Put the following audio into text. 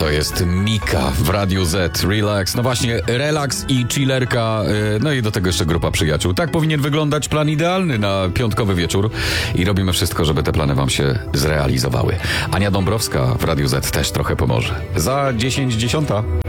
To jest Mika w Radiu Z. Relax. No właśnie, relaks i chillerka. No i do tego jeszcze grupa przyjaciół. Tak powinien wyglądać plan idealny na piątkowy wieczór. I robimy wszystko, żeby te plany wam się zrealizowały. Ania Dąbrowska w Radiu Z też trochę pomoże. Za 10:10.